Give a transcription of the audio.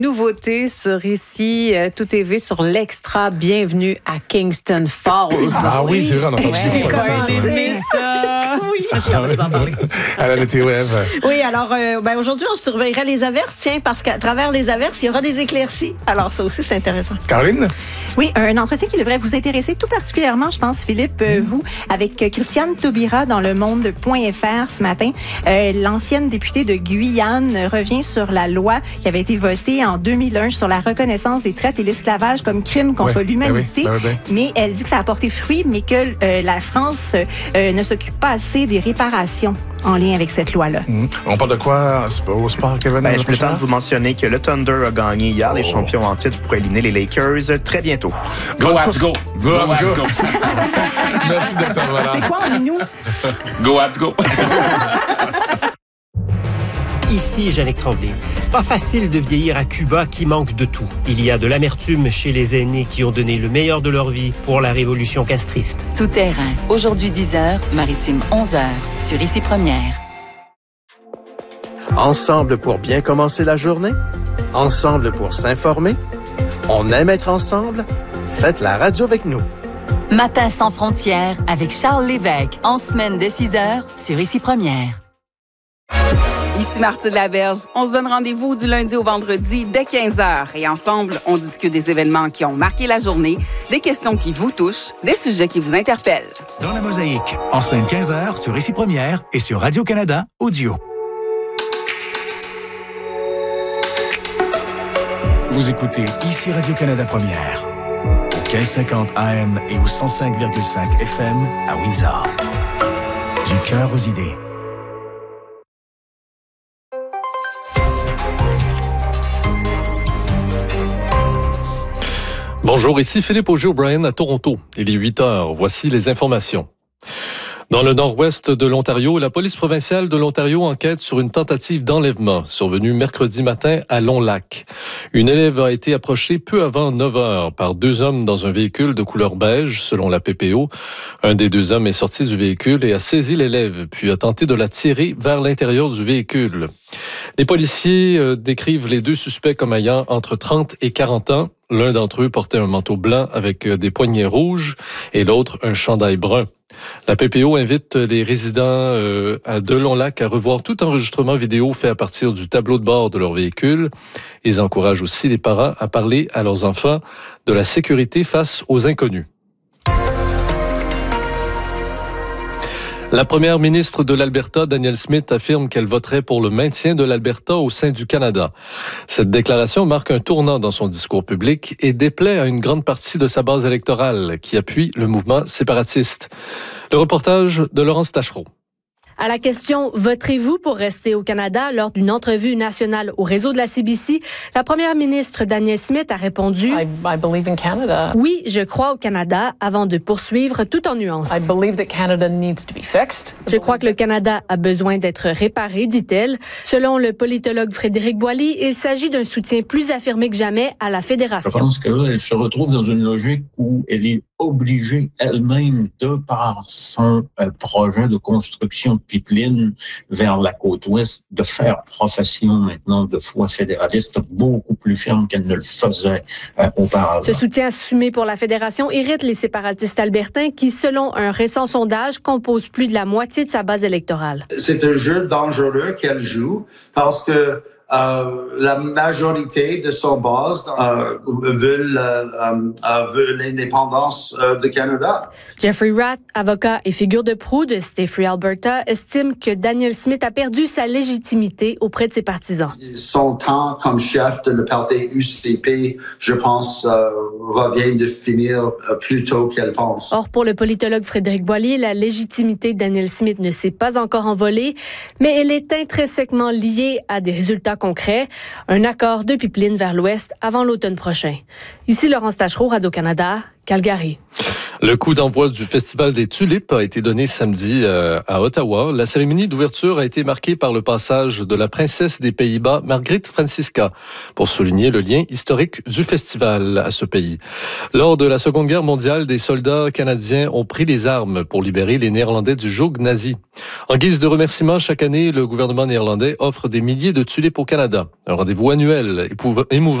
Nouveauté sur ici, Tout TV sur l'Extra. Bienvenue à Kingston Falls. Ah oui, c'est vrai, on a entendu J'ai commencé ça. Oui, je vous en parler. À la météo, Ève. Oui, alors aujourd'hui, on surveillera les averses, tiens, parce qu'à travers les averses, il y aura des éclaircies. Alors ça aussi, c'est intéressant. Caroline? Oui, un entretien qui devrait vous intéresser tout particulièrement, je pense, Philippe, vous, avec Christiane Taubira dans Le Monde.fr ce matin. L'ancienne députée de Guyane revient sur la loi qui avait été votée en 2001 sur la reconnaissance des traites et l'esclavage comme crime contre l'humanité. Mais elle dit que ça a porté fruit, mais que la France ne s'occupe pas assez des réparations en lien avec cette loi-là. On parle de quoi au sport, Kevin? Je peux le temps de vous mentionner que le Thunder a gagné hier les champions en titre pour éliminer les Lakers très bientôt. Go Habs, go! Go Habs, go! Merci, Dr. Valland. C'est quoi, on est nous? Go Habs, go! Ici Jannick Tremblay. Pas facile de vieillir à Cuba qui manque de tout. Il y a de l'amertume chez les aînés qui ont donné le meilleur de leur vie pour la révolution castriste. Tout terrain. Aujourd'hui 10h, Maritime 11h, sur Ici Première. Ensemble pour bien commencer la journée? Ensemble pour s'informer? On aime être ensemble? Faites la radio avec nous. Matin sans frontières avec Charles Lévesque, en semaine de 6h, sur Ici Première. Ici Marthe Laberge. On se donne rendez-vous du lundi au vendredi dès 15h. Et ensemble, on discute des événements qui ont marqué la journée, des questions qui vous touchent, des sujets qui vous interpellent. Dans la mosaïque, en semaine 15h sur Ici Première et sur Radio-Canada Audio. Vous écoutez Ici Radio-Canada Première, au 1550 AM et au 105,5 FM à Windsor. Du cœur aux idées. Bonjour, ici Philippe Auger-O'Brien à Toronto. Il est 8 heures. Voici les informations. Dans le nord-ouest de l'Ontario, la police provinciale de l'Ontario enquête sur une tentative d'enlèvement survenue mercredi matin à Long-Lac. Une élève a été approchée peu avant 9 heures par deux hommes dans un véhicule de couleur beige, selon la PPO. Un des deux hommes est sorti du véhicule et a saisi l'élève, puis a tenté de la tirer vers l'intérieur du véhicule. Les policiers décrivent les deux suspects comme ayant entre 30 et 40 ans. L'un d'entre eux portait un manteau blanc avec des poignets rouges et l'autre un chandail brun. La PPO invite les résidents de Long-Lac à revoir tout enregistrement vidéo fait à partir du tableau de bord de leur véhicule. Ils encouragent aussi les parents à parler à leurs enfants de la sécurité face aux inconnus. La première ministre de l'Alberta, Danielle Smith, affirme qu'elle voterait pour le maintien de l'Alberta au sein du Canada. Cette déclaration marque un tournant dans son discours public et déplaît à une grande partie de sa base électorale qui appuie le mouvement séparatiste. Le reportage de Laurence Tachereau. À la question « Voterez-vous pour rester au Canada » lors d'une entrevue nationale au réseau de la CBC, la première ministre Danielle Smith a répondu « I believe in Canada. Oui, je crois au Canada » avant de poursuivre tout en nuances. « I believe that Canada needs to be fixed. » Je crois que le Canada a besoin d'être réparé, dit-elle. Selon le politologue Frédéric Boily, il s'agit d'un soutien plus affirmé que jamais à la Fédération. Je pense que là, elle se retrouve dans une logique où elle est obligée elle-même, de par son projet de construction de pipeline vers la côte ouest, de faire profession maintenant de foi fédéraliste beaucoup plus ferme qu'elle ne le faisait auparavant. Ce soutien assumé pour la Fédération irrite les séparatistes albertains qui, selon un récent sondage, composent plus de la moitié de sa base électorale. C'est un jeu dangereux qu'elle joue parce que la majorité de son base veut l'indépendance du Canada. Jeffrey Rath, avocat et figure de proue de Stay Free Alberta, estime que Danielle Smith a perdu sa légitimité auprès de ses partisans. Son temps comme chef de le parti UCP, je pense, vient de finir plus tôt qu'elle pense. Or, pour le politologue Frédéric Boily, la légitimité de Danielle Smith ne s'est pas encore envolée, mais elle est intrinsèquement liée à des résultats concret, un accord de pipeline vers l'ouest avant l'automne prochain. Ici Laurence Tachereau, Radio-Canada, Calgary. Le coup d'envoi du Festival des Tulipes a été donné samedi à Ottawa. La cérémonie d'ouverture a été marquée par le passage de la princesse des Pays-Bas, Margriet Francisca, pour souligner le lien historique du festival à ce pays. Lors de la Seconde Guerre mondiale, des soldats canadiens ont pris les armes pour libérer les Néerlandais du joug nazi. En guise de remerciement, chaque année, le gouvernement néerlandais offre des milliers de tulipes au Canada. Un rendez-vous annuel émouvant